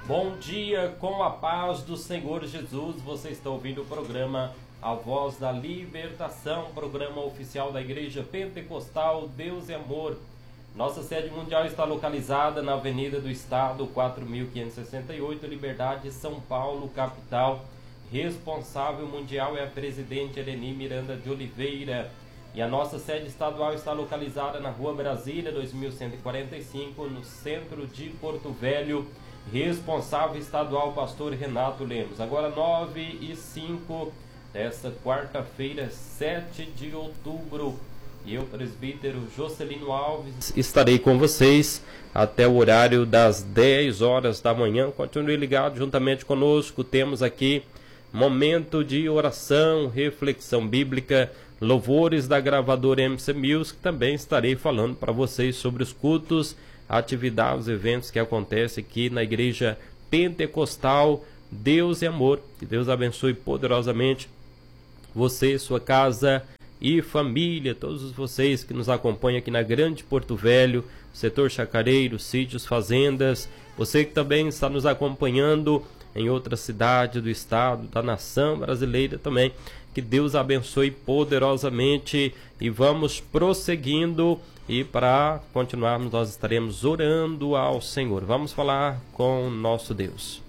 Bom dia, com a paz do Senhor Jesus. Você está ouvindo o programa A Voz da Libertação, programa oficial da Igreja Pentecostal Deus e Amor. Nossa sede mundial está localizada na Avenida do Estado, 4568, Liberdade, São Paulo, capital. Responsável mundial é a presidente Eleni Miranda de Oliveira. E a nossa sede estadual está localizada na Rua Brasília, 2145, no centro de Porto Velho. Responsável estadual, pastor Renato Lemos. Agora 9h05 desta quarta-feira, 7 de outubro. E eu, presbítero Jocelino Alves, estarei com vocês até o horário das 10 horas da manhã. Continue ligado juntamente conosco. Temos aqui momento de oração, reflexão bíblica, louvores da gravadora MC Music. Também estarei falando para vocês sobre os cultos, atividades, eventos que acontecem aqui na Igreja Pentecostal Deus e Amor. Que Deus abençoe poderosamente você, sua casa e família, todos vocês que nos acompanham aqui na Grande Porto Velho, setor chacareiro, sítios, fazendas, você que também está nos acompanhando em outras cidades do estado, da nação brasileira também. Que Deus abençoe poderosamente e vamos prosseguindo. E para continuarmos, nós estaremos orando ao Senhor. Vamos falar com nosso Deus.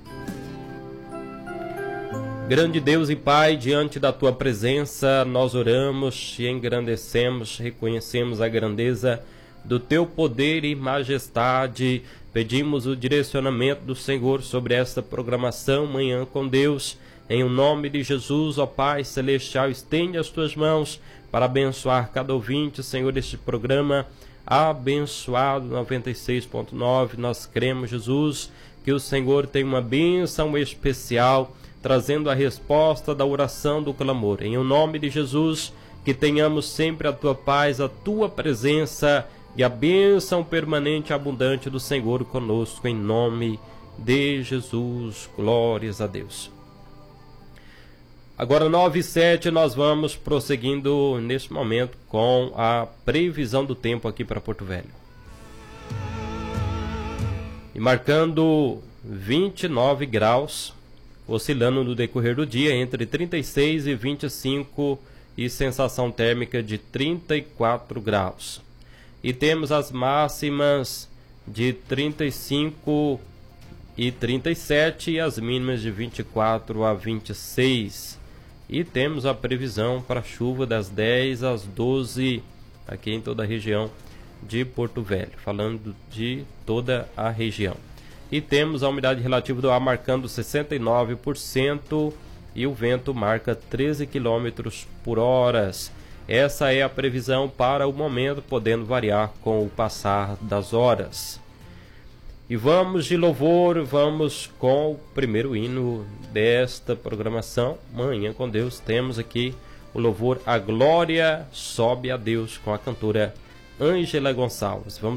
Grande Deus e Pai, diante da Tua presença, nós oramos e engrandecemos, reconhecemos a grandeza do Teu poder e majestade. Pedimos o direcionamento do Senhor sobre esta programação, Manhã com Deus. Em o nome de Jesus, ó Pai Celestial, estende as Tuas mãos para abençoar cada ouvinte, Senhor, este programa abençoado 96.9. Nós cremos, Jesus, que o Senhor tem uma bênção especial, trazendo a resposta da oração do clamor. Em o nome de Jesus, que tenhamos sempre a Tua paz, a Tua presença e a bênção permanente e abundante do Senhor conosco, em nome de Jesus. Glórias a Deus. Agora 9h07, nós vamos prosseguindo neste momento com a previsão do tempo aqui para Porto Velho. E marcando 29 graus, oscilando no decorrer do dia entre 36 e 25 e sensação térmica de 34 graus. E temos as máximas de 35 e 37 e as mínimas de 24 a 26. E temos a previsão para chuva das 10 às 12 aqui em toda a região de Porto Velho, falando de toda a região. E temos a umidade relativa do ar marcando 69% e o vento marca 13 km por hora. Essa é a previsão para o momento, podendo variar com o passar das horas. E vamos de louvor, vamos com o primeiro hino desta programação, Manhã com Deus. Temos aqui o louvor A Glória Sobe a Deus, com a cantora Ângela Gonçalves. Vamos